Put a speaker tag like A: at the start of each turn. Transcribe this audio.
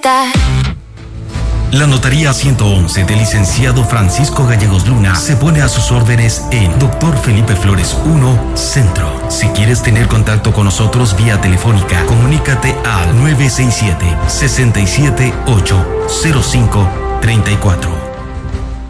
A: conectar.
B: La Notaría 111 del licenciado Francisco Gallegos Luna se pone a sus órdenes en Dr. Felipe Flores 1, Centro. Si quieres tener contacto con nosotros vía telefónica, comunícate al 967-678-0534.